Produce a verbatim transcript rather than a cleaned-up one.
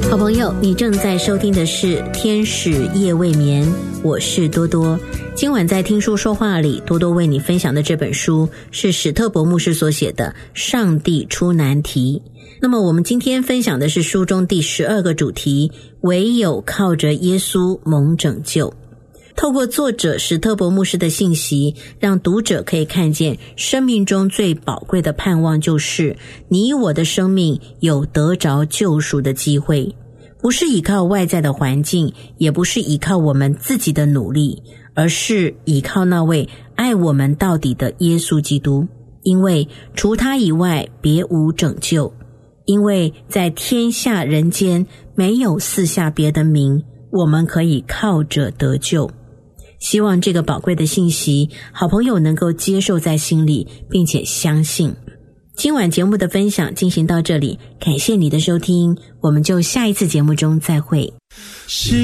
好朋友，你正在收听的是天使夜未眠，我是多多。今晚在听书说话里，多多为你分享的这本书是史特伯牧师所写的《上帝出难题》。那么我们今天分享的是书中第十二个主题，唯有靠着耶稣蒙拯救。透过作者史特伯牧师的信息，让读者可以看见生命中最宝贵的盼望，就是你我的生命有得着救赎的机会，不是依靠外在的环境，也不是依靠我们自己的努力，而是依靠那位爱我们到底的耶稣基督。因为除他以外别无拯救，因为在天下人间没有四下别的名，我们可以靠着得救。希望这个宝贵的信息，好朋友能够接受在心里，并且相信。今晚节目的分享进行到这里，感谢你的收听，我们就下一次节目中再会。